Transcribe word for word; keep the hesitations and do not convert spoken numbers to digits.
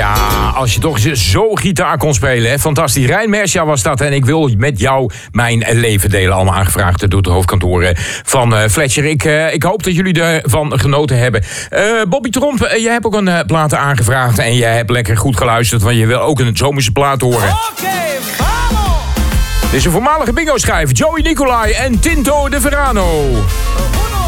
Ja, als je toch zo gitaar kon spelen, hè? Fantastisch. Rijn Mercia was dat en ik wil met jou mijn leven delen. Allemaal aangevraagd door het hoofdkantoor van uh, Fletcher. Ik, uh, ik hoop dat jullie ervan genoten hebben. Uh, Bobby Tromp, uh, jij hebt ook een uh, plaat aangevraagd en jij hebt lekker goed geluisterd, want je wil ook een zomerse plaat horen. Oké, okay, dit is een voormalige bingo-schijf. Joey Nicolai en Tinto de Verano.